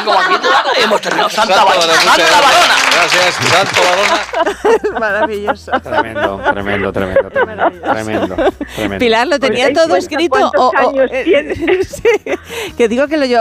como aquí hemos terminado. Santa Santo, Badona. Gracias, Santo Badona. Maravilloso. Tremendo. Pilar, ¿lo tenía todo escrito? ¿Cuántos años tiene? Sí, que digo que lo llevo